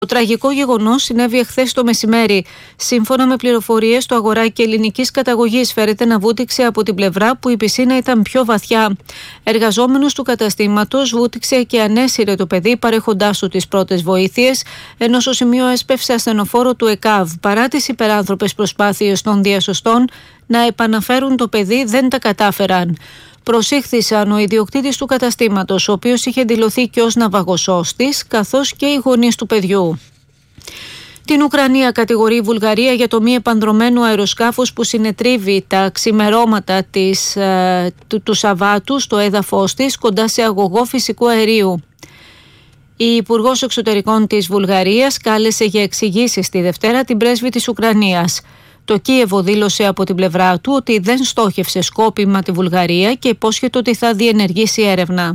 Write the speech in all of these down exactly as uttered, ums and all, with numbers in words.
Το τραγικό γεγονός συνέβη εχθές το μεσημέρι. Σύμφωνα με πληροφορίες, το αγοράκι ελληνικής καταγωγής φέρεται να βούτυξε από την πλευρά που η πισίνα ήταν πιο βαθιά. Εργαζόμενος του καταστήματος βούτυξε και ανέσυρε το παιδί, παρέχοντάς του τις πρώτες βοήθειες, ενώ στο σημείο έσπευσε ασθενοφόρο του ΕΚΑΒ. Παρά τις υπεράνθρωπες προσπάθειες των διασωστών να επαναφέρουν το παιδί, δεν τα κατάφεραν. Προσήχθησαν ο ιδιοκτήτης του καταστήματος, ο οποίος είχε δηλωθεί και ως ναυαγοσώστης, καθώς και οι γονείς του παιδιού. Την Ουκρανία κατηγορεί η Βουλγαρία για το μη επανδρωμένο αεροσκάφος που συνετρίβει τα ξημερώματα της, ε, του, του Σαββάτου στο έδαφος της, κοντά σε αγωγό φυσικού αερίου. Η Υπουργός Εξωτερικών της Βουλγαρίας κάλεσε για εξηγήσεις τη Δευτέρα την πρέσβη της Ουκρανίας. Το Κίεβο δήλωσε από την πλευρά του ότι δεν στόχευσε σκόπιμα τη Βουλγαρία και υπόσχεται ότι θα διενεργήσει έρευνα.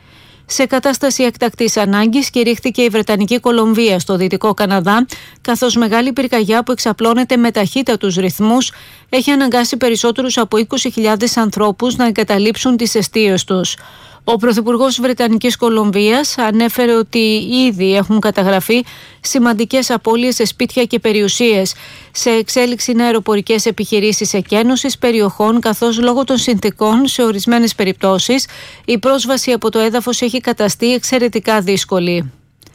Σε κατάσταση εκτακτής ανάγκης κηρύχθηκε η Βρετανική Κολομβία στο Δυτικό Καναδά, καθώς μεγάλη πυρκαγιά που εξαπλώνεται με ταχύτατους ρυθμούς έχει αναγκάσει περισσότερους από είκοσι χιλιάδες ανθρώπους να εγκαταλείψουν τις εστίες τους. Ο Πρωθυπουργός Βρετανικής Κολομβίας ανέφερε ότι ήδη έχουν καταγραφεί σημαντικές απώλειες σε σπίτια και περιουσίες. Σε εξέλιξη είναι αεροπορικές επιχειρήσεις εκένωσης περιοχών, καθώς λόγω των συνθηκών σε ορισμένες περιπτώσεις η πρόσβαση από το έδαφος έχει καταστεί εξαιρετικά δύσκολη.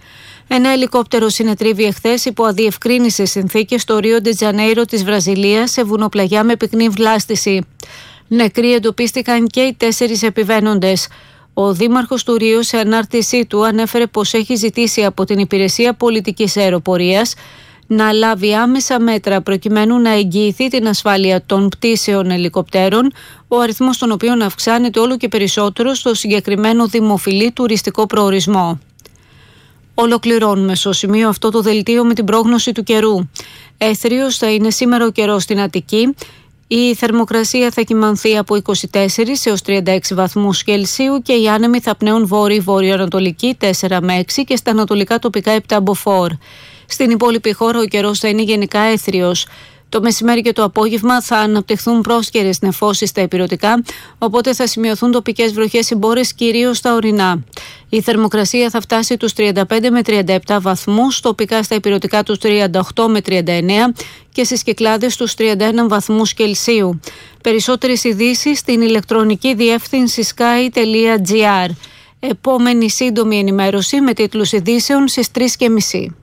Ένα ελικόπτερο συνετρίβει εχθές υπό αδιευκρίνησες συνθήκες στο Ρίο ντε Τζανέιρο της Βραζιλίας, σε βουνοπλαγιά με πυκνή βλάστηση. Νεκροί εντοπίστηκαν και οι τέσσερις επιβαίνοντες. Ο δήμαρχος του Ρίου σε ανάρτησή του ανέφερε πως έχει ζητήσει από την Υπηρεσία Πολιτικής Αεροπορίας να λάβει άμεσα μέτρα προκειμένου να εγγυηθεί την ασφάλεια των πτήσεων ελικοπτέρων, ο αριθμός των οποίων αυξάνεται όλο και περισσότερο στο συγκεκριμένο δημοφιλή τουριστικό προορισμό. Ολοκληρώνουμε στο σημείο αυτό το δελτίο με την πρόγνωση του καιρού. Έθριος θα είναι σήμερα ο καιρός στην Αττική. Η θερμοκρασία θα κυμανθεί από είκοσι τέσσερις έως τριάντα έξι βαθμούς Κελσίου και οι άνεμοι θα πνέουν βόρειο-βορειοανατολική τέσσερα με έξι και στα ανατολικά τοπικά επτά μποφόρ. Στην υπόλοιπη χώρα ο καιρός θα είναι γενικά έθριος. Το μεσημέρι και το απόγευμα θα αναπτυχθούν πρόσκαιρες νεφώσεις στα ηπειρωτικά, οπότε θα σημειωθούν τοπικές βροχές συμπόρες κυρίως στα ορεινά. Η θερμοκρασία θα φτάσει τους τριάντα πέντε με τριάντα επτά βαθμούς, τοπικά στα ηπειρωτικά τους τριάντα οκτώ με τριάντα εννέα και στις Κυκλάδες τους τριάντα ένα βαθμούς Κελσίου. Περισσότερες ειδήσεις στην ηλεκτρονική διεύθυνση sky τελεία gr. Επόμενη σύντομη ενημέρωση με τίτλους ειδήσεων στις τρεις και μισή.